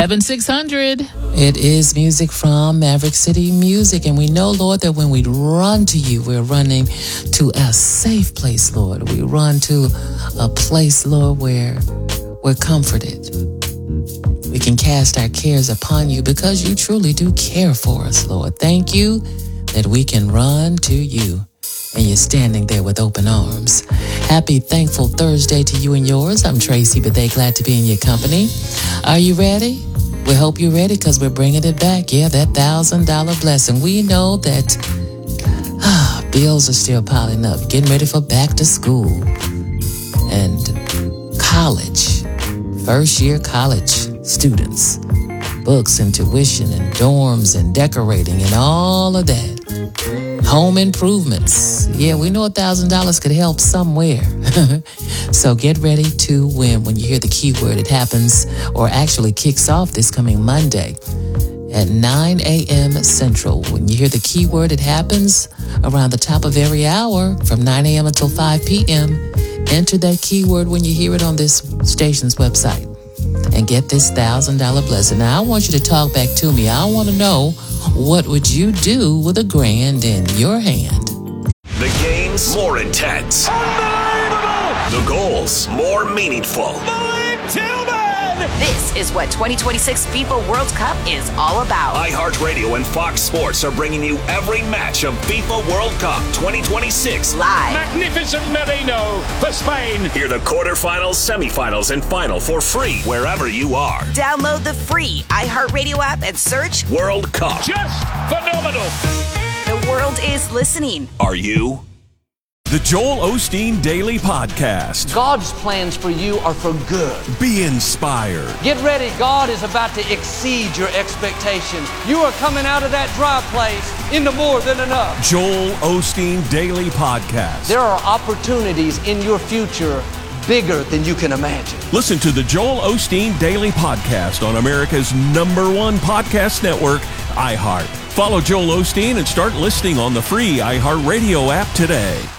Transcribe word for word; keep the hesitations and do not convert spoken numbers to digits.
seven six hundred. It is music from Maverick City Music. And we know, Lord, that when we run to you, we're running to a safe place, Lord. We run to a place, Lord, where we're comforted. We can cast our cares upon you because you truly do care for us, Lord. Thank you that we can run to you and you're standing there with open arms. Happy Thankful Thursday to you and yours. I'm Tracy Bethea, glad to be in your company. Are you ready? We hope you're ready because we're bringing it back. Yeah, that one thousand dollars blessing. We know that ah, bills are still piling up. Getting ready for back to school and college. First year college students. Books and tuition and dorms and decorating and all of that. Home improvements. Yeah, we know one thousand dollars could help somewhere. So get ready to win when you hear the keyword. It happens or actually kicks off this coming Monday at nine a.m. Central. When you hear the keyword, it happens around the top of every hour from nine a.m. until five p.m. Enter that keyword when you hear it on this station's website and get this one thousand dollars blessing. Now, I want you to talk back to me. I want to know, what would you do with a grand in your hand? The games more intense. Unbelievable! The goals more meaningful. Malik Tillman! This is what twenty twenty-six FIFA World Cup is all about. iHeartRadio and Fox Sports are bringing you every match of FIFA World Cup twenty twenty-six. Live. Magnificent Merino for Spain. Hear the quarterfinals, semifinals, and final for free wherever you are. Download the free iHeartRadio app and search World Cup. Just phenomenal. The world is listening. Are you? The Joel Osteen Daily Podcast. God's plans for you are for good. Be inspired. Get ready. God is about to exceed your expectations. You are coming out of that dry place into more than enough. Joel Osteen Daily Podcast. There are opportunities in your future bigger than you can imagine. Listen to the Joel Osteen Daily Podcast on America's number one podcast network, iHeart. Follow Joel Osteen and start listening on the free iHeartRadio app today.